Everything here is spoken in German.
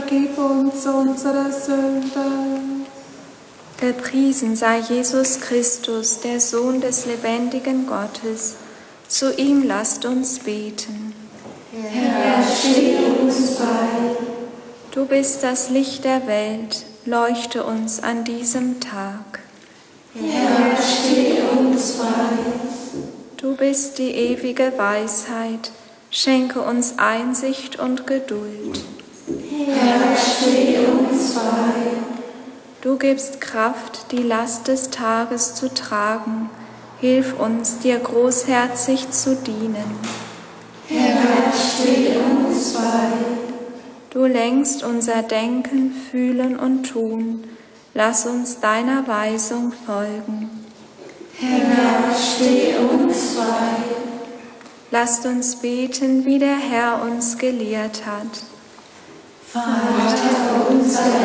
vergib uns unsere Sünden. Gepriesen sei Jesus Christus, der Sohn des lebendigen Gottes. Zu ihm lasst uns beten. Herr, steh uns bei. Du bist das Licht der Welt, leuchte uns an diesem Tag. Herr, steh uns bei. Du bist die ewige Weisheit, schenke uns Einsicht und Geduld. Herr, steh uns bei. Du gibst Kraft, die Last des Tages zu tragen, hilf uns, dir großherzig zu dienen. Herr, steh uns bei. Du lenkst unser Denken, Fühlen und Tun, lass uns deiner Weisung folgen. Herr, steh uns bei. Lasst uns beten, wie der Herr uns gelehrt hat. Vater unser